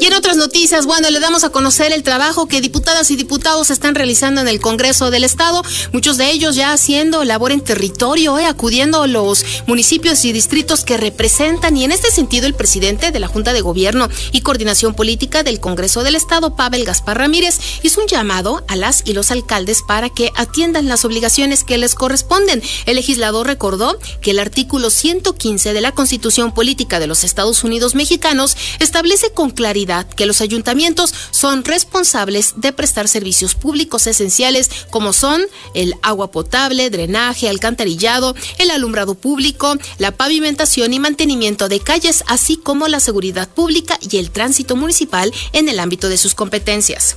en otras noticias, bueno, le damos a conocer el trabajo que diputadas y diputados están realizando en el Congreso del Estado, muchos de ellos ya haciendo labor en territorio, acudiendo a los municipios y distritos que representan, y en este sentido el presidente de la Junta de Gobierno y Coordinación Política del Congreso del Estado, Pavel Gaspar Ramírez, hizo un llamado a las y los alcaldes para que atiendan las obligaciones que les corresponden. El legislador recordó que el artículo 115 de la Constitución Política de los Estados Unidos Mexicanos establece con claridad que los ayuntamientos son responsables de prestar servicios públicos esenciales como son el agua potable, drenaje, alcantarillado, el alumbrado público, la pavimentación y mantenimiento de calles, así como la seguridad pública y el tránsito municipal en el ámbito de sus competencias.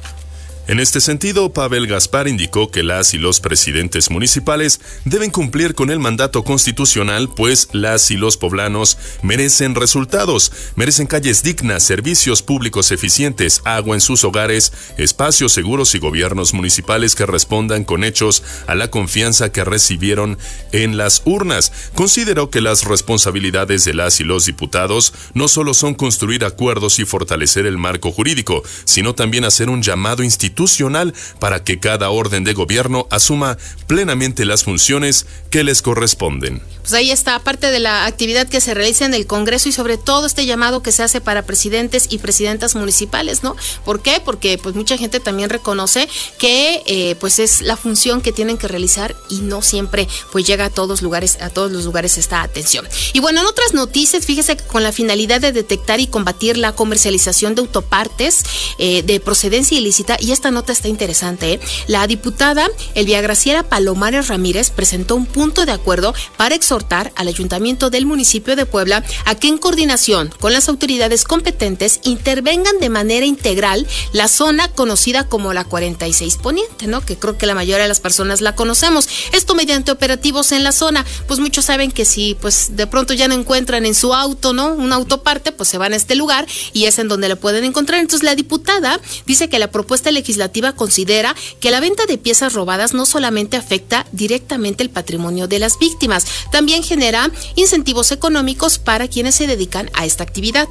En este sentido, Pavel Gaspar indicó que las y los presidentes municipales deben cumplir con el mandato constitucional, pues las y los poblanos merecen resultados, merecen calles dignas, servicios públicos eficientes, agua en sus hogares, espacios seguros y gobiernos municipales que respondan con hechos a la confianza que recibieron en las urnas. Consideró que las responsabilidades de las y los diputados no solo son construir acuerdos y fortalecer el marco jurídico, sino también hacer un llamado institucional para que cada orden de gobierno asuma plenamente las funciones que les corresponden. Pues ahí está, parte de la actividad que se realiza en el Congreso y sobre todo este llamado que se hace para presidentes y presidentas municipales, ¿no? ¿Por qué? Porque pues mucha gente también reconoce que pues es la función que tienen que realizar y no siempre pues llega a todos los lugares esta atención. Y bueno, en otras noticias, fíjese que con la finalidad de detectar y combatir la comercialización de autopartes de procedencia ilícita, y esta nota está interesante, la diputada Elvia Graciela Palomares Ramírez presentó un punto de acuerdo para exhortar al Ayuntamiento del municipio de Puebla a que en coordinación con las autoridades competentes intervengan de manera integral la zona conocida como la 46 Poniente, ¿no? Que creo que la mayoría de las personas la conocemos. Esto mediante operativos en la zona. Pues muchos saben que si pues de pronto ya no encuentran en su auto, ¿no?, un autoparte, pues se van a este lugar y es en donde la pueden encontrar. Entonces la diputada dice que la propuesta legislativa considera que la venta de piezas robadas no solamente afecta directamente el patrimonio de las víctimas, también genera incentivos económicos para quienes se dedican a esta actividad.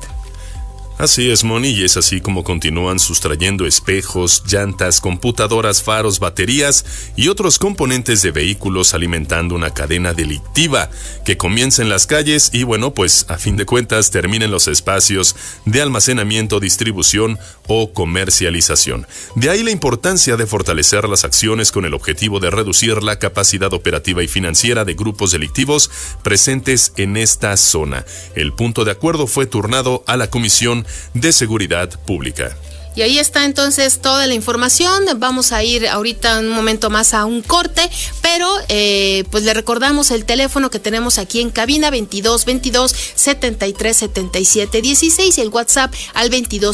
Así es, Moni, y es así como continúan sustrayendo espejos, llantas, computadoras, faros, baterías y otros componentes de vehículos, alimentando una cadena delictiva que comienza en las calles y, bueno, pues a fin de cuentas termina en los espacios de almacenamiento, distribución o comercialización. De ahí la importancia de fortalecer las acciones con el objetivo de reducir la capacidad operativa y financiera de grupos delictivos presentes en esta zona. El punto de acuerdo fue turnado a la Comisión de Seguridad Pública. Y ahí está entonces toda la información. Vamos a ir ahorita un momento más a un corte, pero pues le recordamos el teléfono que tenemos aquí en cabina, 22-22-73-77-16, y el WhatsApp al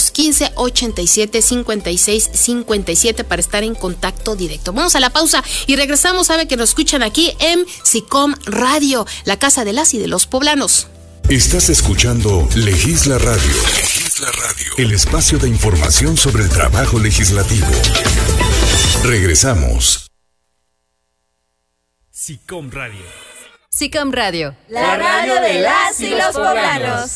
22-15-87-56-57 para estar en contacto directo. Vamos a la pausa y regresamos. Sabe que nos escuchan aquí en SICOM Radio, la casa de las y de los poblanos. Estás escuchando Legisla Radio. Legisla Radio. El espacio de información sobre el trabajo legislativo. Regresamos. SICOM Radio. SICOM Radio. La radio de las y los poblanos.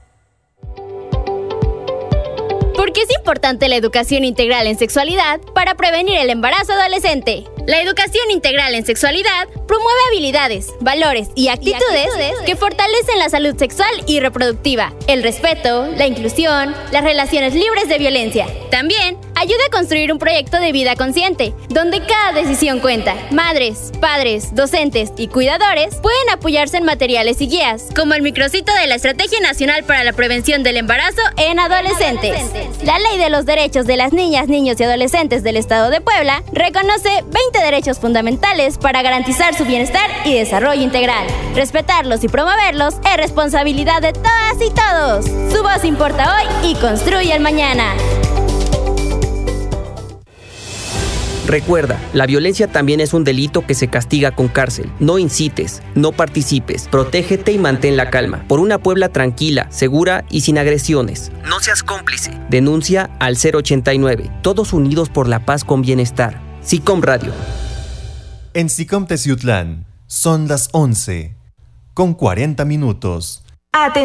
¿Por qué es importante la educación integral en sexualidad para prevenir el embarazo adolescente? La educación integral en sexualidad promueve habilidades, valores y actitudes que fortalecen la salud sexual y reproductiva, el respeto, la inclusión, las relaciones libres de violencia. También ayuda a construir un proyecto de vida consciente, donde cada decisión cuenta. Madres, padres, docentes y cuidadores pueden apoyarse en materiales y guías, como el micrositio de la Estrategia Nacional para la Prevención del Embarazo en Adolescentes. La Ley de los Derechos de las Niñas, Niños y Adolescentes del Estado de Puebla reconoce 20 derechos fundamentales para garantizar su bienestar y desarrollo integral. Respetarlos y promoverlos es responsabilidad de todas y todos. Su voz importa hoy y construye el mañana. Recuerda, la violencia también es un delito que se castiga con cárcel. No incites, no participes, protégete y mantén la calma. Por una Puebla tranquila, segura y sin agresiones. No seas cómplice. Denuncia al 089. Todos unidos por la paz con bienestar. SICOM Radio. En SICOM Teciutlán son las 11:40.